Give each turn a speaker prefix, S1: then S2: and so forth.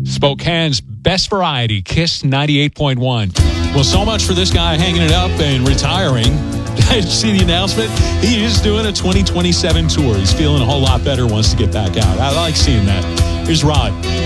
S1: Spokane's best variety, Kiss 98.1.
S2: Well, so much for this guy hanging it up and retiring. Did you see the announcement? He is doing a 2027 tour. He's feeling a whole lot better, wants to get back out. I like seeing that. Here's Rod.